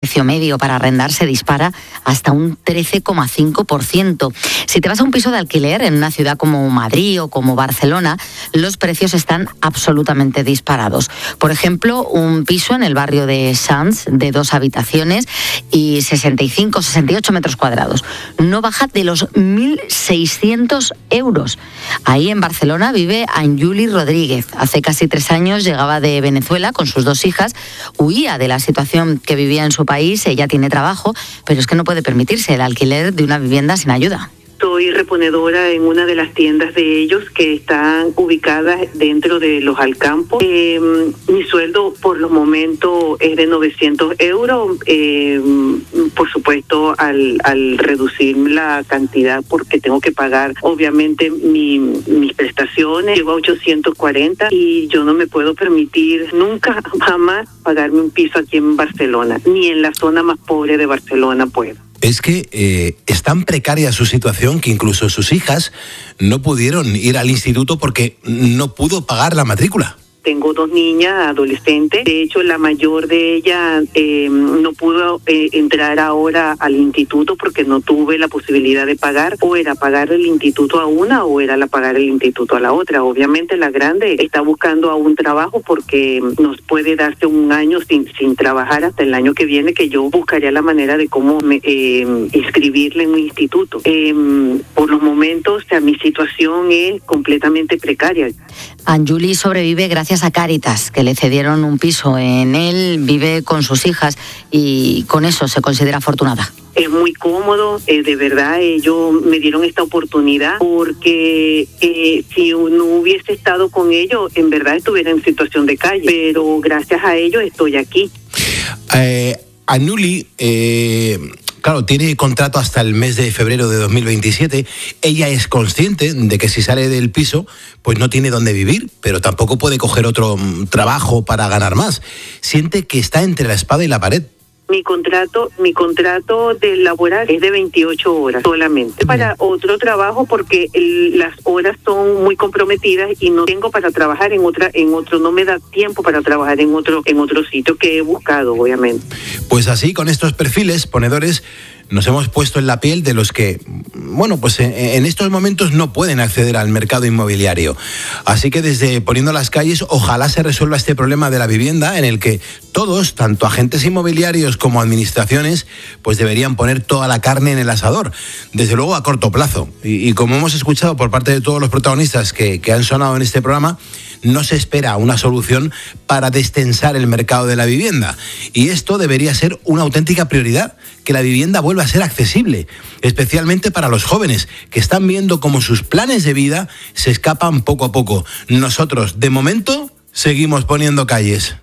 precio medio para arrendar se dispara hasta un 13,5%. Si te vas a un piso de alquiler en una ciudad como Madrid o como Barcelona, los precios están absolutamente disparados. Por ejemplo, un piso en el barrio de Sants de 2 habitaciones y 65-68 metros cuadrados no baja de los 1.600 euros. Ahí en Barcelona vive Anjuli Rodríguez. Hace casi 3 años llegaba de Venezuela con sus 2 hijas, huía de la situación que vivía en su país. Ella tiene trabajo, pero es que no puede permitirse el alquiler de una vivienda sin ayuda. Soy reponedora en una de las tiendas de ellos que están ubicadas dentro de los Alcampos. Mi sueldo por los momentos es de 900 euros. Por supuesto, al reducir la cantidad, porque tengo que pagar obviamente mis prestaciones, llego a 840 y yo no me puedo permitir nunca, jamás, pagarme un piso aquí en Barcelona, ni en la zona más pobre de Barcelona puedo. Es que es tan precaria su situación que incluso sus hijas no pudieron ir al instituto porque no pudo pagar la matrícula. Tengo 2 niñas adolescentes. De hecho, la mayor de ellas no pudo entrar ahora al instituto porque no tuve la posibilidad de pagar. O era pagar el instituto a una o era pagar el instituto a la otra. Obviamente la grande está buscando aún trabajo porque nos puede darse un año sin trabajar hasta el año que viene, que yo buscaría la manera de cómo inscribirle en un instituto. Por los momentos, mi situación es completamente precaria. Anjuli sobrevive gracias a Cáritas, que le cedieron un piso en él, vive con sus hijas y con eso se considera afortunada. Es muy cómodo, de verdad, ellos me dieron esta oportunidad porque si no hubiese estado con ellos, en verdad estuviera en situación de calle, pero gracias a ellos estoy aquí. Anjuli, claro, tiene contrato hasta el mes de febrero de 2027. Ella es consciente de que si sale del piso, pues no tiene dónde vivir, pero tampoco puede coger otro trabajo para ganar más. Siente que está entre la espada y la pared. Mi contrato de laboral es de 28 horas solamente. Para otro trabajo porque las horas son muy comprometidas y no tengo para trabajar en otro, no me da tiempo para trabajar en otro sitio que he buscado, obviamente. Pues así, con estos perfiles ponedores, nos hemos puesto en la piel de los que, bueno, pues en estos momentos no pueden acceder al mercado inmobiliario. Así que desde Poniendo las Calles, ojalá se resuelva este problema de la vivienda en el que todos, tanto agentes inmobiliarios como administraciones, pues deberían poner toda la carne en el asador, desde luego a corto plazo. Y como hemos escuchado por parte de todos los protagonistas que han sonado en este programa, no se espera una solución para destensar el mercado de la vivienda. Y esto debería ser una auténtica prioridad, que la vivienda vuelva a ser accesible, especialmente para los jóvenes, que están viendo cómo sus planes de vida se escapan poco a poco. Nosotros, de momento, seguimos poniendo calles.